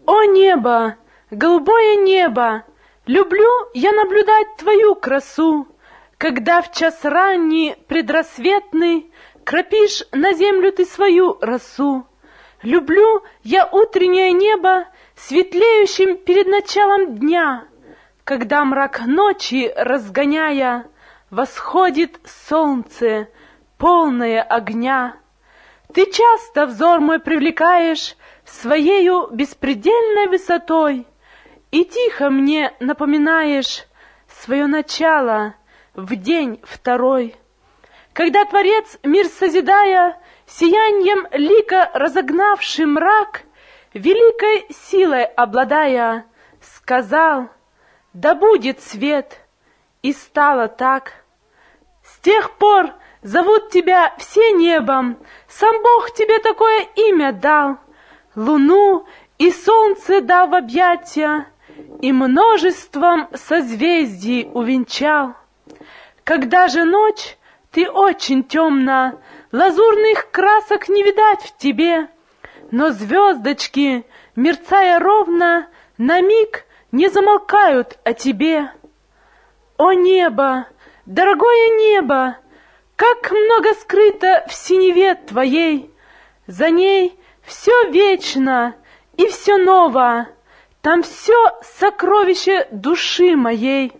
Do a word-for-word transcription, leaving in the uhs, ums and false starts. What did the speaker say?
О небо, голубое небо, люблю я наблюдать твою красу, когда в час ранний предрассветный кропишь на землю ты свою росу. Люблю я утреннее небо, светлеющим перед началом дня, когда мрак ночи разгоняя, восходит солнце, полное огня. Ты часто взор мой привлекаешь своею беспредельной высотой и тихо мне напоминаешь свое начало в день второй. Когда Творец, мир созидая, сиянием лика разогнавший мрак, великой силой обладая, сказал: да будет свет, и стало так. С тех пор зовут тебя все небом, сам Бог тебе такое имя дал, луну и солнце дал в объятия, и множеством созвездий увенчал. Когда же ночь, ты очень темна, лазурных красок не видать в тебе, но звездочки, мерцая ровно, на миг не замолкают о тебе. О небо, дорогое небо, как много скрыто в синеве твоей! За ней все вечно и все ново, там все сокровище души моей.